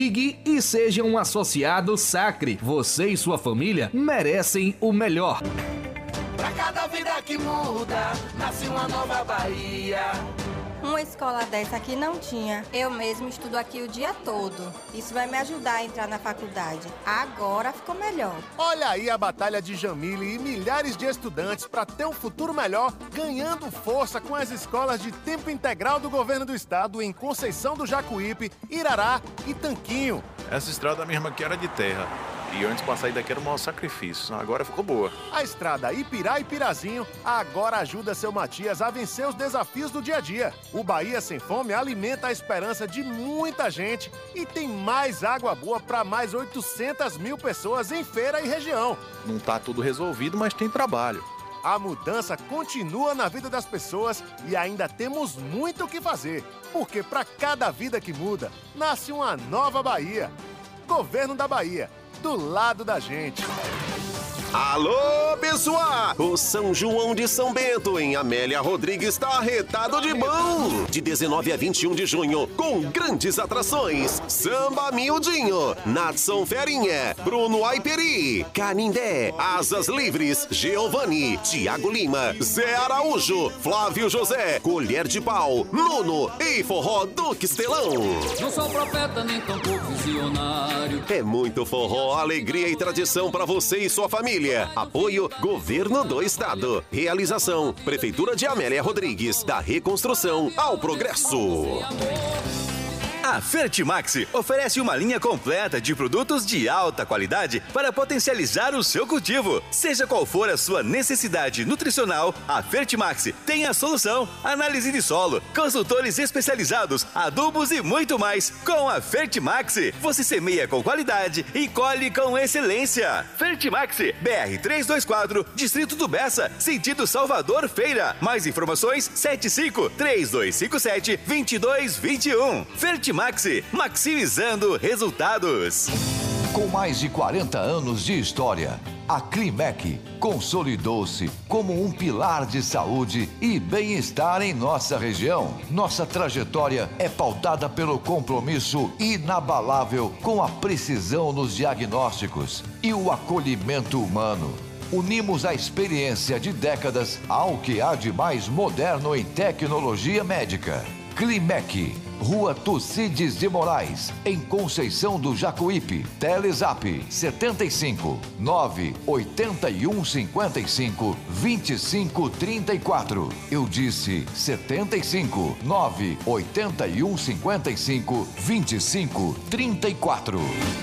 Ligue e seja um associado Sacre. Você e sua família merecem o melhor. Pra cada vida que muda, nasce uma nova Bahia. Uma escola dessa aqui não tinha. Eu mesmo estudo aqui o dia todo. Isso vai me ajudar a entrar na faculdade. Agora ficou melhor. Olha aí a batalha de Jamile e milhares de estudantes para ter um futuro melhor, ganhando força com as escolas de tempo integral do governo do estado em Conceição do Jacuípe, Irará e Tanquinho. Essa estrada mesmo aqui era de terra. E antes pra sair daqui era um maior sacrifício. Agora ficou boa. A estrada Ipirá e Pirazinho agora ajuda seu Matias a vencer os desafios do dia a dia. O Bahia Sem Fome alimenta a esperança de muita gente e tem mais água boa para mais 800 mil pessoas em Feira e região. Não tá tudo resolvido, mas tem trabalho. A mudança continua na vida das pessoas e ainda temos muito o que fazer. Porque para cada vida que muda, nasce uma nova Bahia. Governo da Bahia. Do lado da gente. Alô, pessoal! O São João de São Bento, em Amélia Rodrigues, está arretado de bom! De 19 a 21 de junho, com grandes atrações. Samba Miudinho, Natson Ferinha, Bruno Aiperi, Canindé, Asas Livres, Giovanni, Tiago Lima, Zé Araújo, Flávio José, Colher de Pau, Nuno e Forró do Quistelão. Não sou profeta nem tampouco visionário. É muito forró, alegria e tradição para você e sua família. Apoio Governo do Estado. Realização Prefeitura de Amélia Rodrigues. Da reconstrução ao progresso. A Fertimax oferece uma linha completa de produtos de alta qualidade para potencializar o seu cultivo. Seja qual for a sua necessidade nutricional, a Fertimax tem a solução. Análise de solo, consultores especializados, adubos e muito mais. Com a Fertimax, você semeia com qualidade e colhe com excelência. Fertimax, BR 324, Distrito do Bessa, sentido Salvador Feira. Mais informações, 75-3257-2221. Fertimax, maximizando resultados. Com mais de 40 anos de história, a Climec consolidou-se como um pilar de saúde e bem-estar em nossa região. Nossa trajetória é pautada pelo compromisso inabalável com a precisão nos diagnósticos e o acolhimento humano. Unimos a experiência de décadas ao que há de mais moderno em tecnologia médica. Climec, Rua Tucídides de Moraes, em Conceição do Jacuípe. Telezap 75 981 55 25 34. Eu disse 75 981 55 25 34.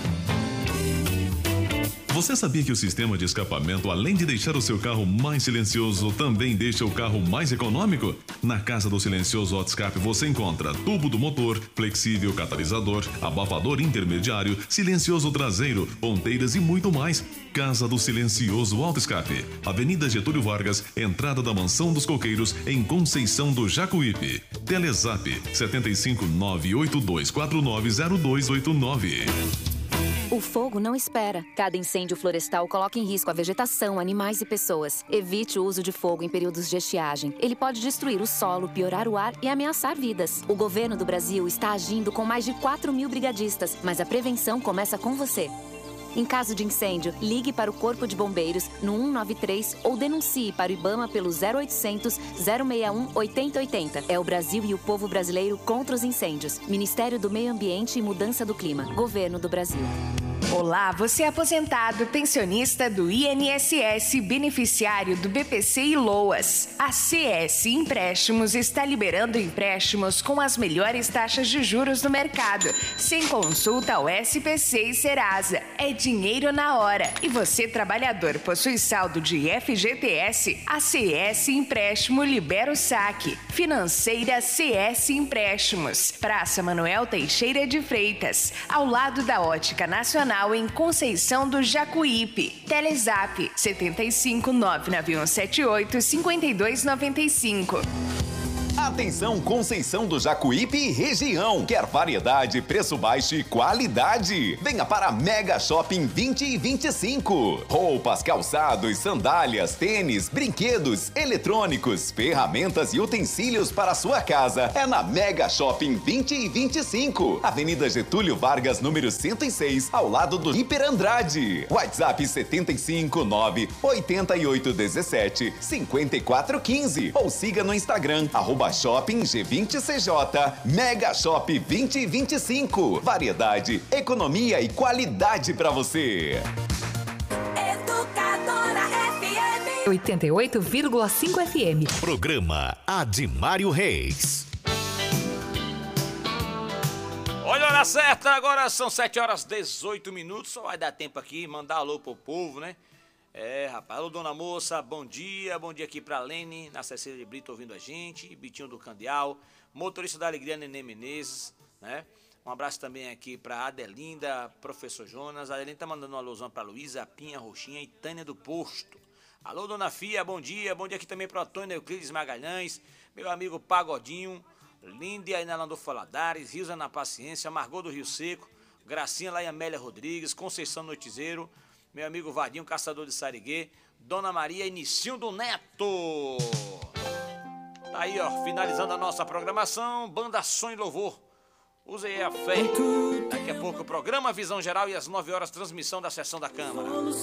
Você sabia que o sistema de escapamento, além de deixar o seu carro mais silencioso, também deixa o carro mais econômico? Na Casa do Silencioso Auto Escape você encontra tubo do motor, flexível catalisador, abafador intermediário, silencioso traseiro, ponteiras e muito mais. Casa do Silencioso Auto Escape, Avenida Getúlio Vargas, entrada da Mansão dos Coqueiros, em Conceição do Jacuípe. Telezap 75 982490289. O fogo não espera. Cada incêndio florestal coloca em risco a vegetação, animais e pessoas. Evite o uso de fogo em períodos de estiagem. Ele pode destruir o solo, piorar o ar e ameaçar vidas. O governo do Brasil está agindo com mais de 4.000 brigadistas, mas a prevenção começa com você. Em caso de incêndio, ligue para o Corpo de Bombeiros no 193 ou denuncie para o IBAMA pelo 0800 061 8080. É o Brasil e o povo brasileiro contra os incêndios. Ministério do Meio Ambiente e Mudança do Clima. Governo do Brasil. Olá, você é aposentado, pensionista do INSS, beneficiário do BPC e LOAS. A CS Empréstimos está liberando empréstimos com as melhores taxas de juros do mercado, sem consulta ao SPC e Serasa. É dinheiro na hora. E você, trabalhador, possui saldo de FGTS? A CS Empréstimo libera o saque. Financeira CS Empréstimos. Praça Manuel Teixeira de Freitas, ao lado da Ótica Nacional, em Conceição do Jacuípe. Telezap 75 99178 5295. Atenção, Conceição do Jacuípe e região. Quer variedade, preço baixo e qualidade? Venha para Mega Shopping 20 e 25. Roupas, calçados, sandálias, tênis, brinquedos, eletrônicos, ferramentas e utensílios para a sua casa. É na Mega Shopping 20 e 25. Avenida Getúlio Vargas, número 106, ao lado do Hiper Andrade. WhatsApp 759-8817-5415. Ou siga no Instagram, @Shopping G20CJ. Mega Shop 2025. Variedade, economia e qualidade para você. Educadora FM 88,5 FM. Programa Adimário Reis. Olha a hora certa, agora são 7h18. Só vai dar tempo aqui, mandar alô pro povo, né? Rapaz, alô, dona moça, bom dia aqui pra Lene, na Cecília de Brito ouvindo a gente, Bitinho do Candial, motorista da Alegria, Nenê Menezes, né? Um abraço também aqui pra Adelinda, professor Jonas. A Adelinda tá mandando um alôzão pra Luísa, Pinha, Roxinha e Tânia do Posto. Alô, dona Fia, bom dia aqui também pro Antônio Euclides Magalhães, meu amigo Pagodinho, Lindy aí na Landô Faladares, Rilza na Paciência, Margot do Rio Seco, Gracinha lá e Amélia Rodrigues, Conceição Noitizeiro, meu amigo Vardinho, Caçador de Sariguê, Dona Maria e Nicinho do Neto. Tá aí, ó, finalizando a nossa programação, Banda Som e Louvor. Use a fé. Daqui a pouco o programa Visão Geral e às 9 horas transmissão da sessão da Câmara.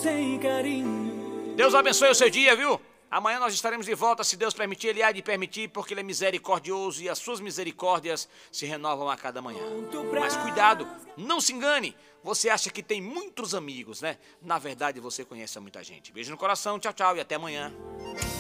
Deus abençoe o seu dia, viu? Amanhã nós estaremos de volta, se Deus permitir, Ele há de permitir, porque Ele é misericordioso e as suas misericórdias se renovam a cada manhã. Mas cuidado, não se engane, você acha que tem muitos amigos, né? Na verdade, você conhece muita gente. Beijo no coração, tchau, tchau e até amanhã.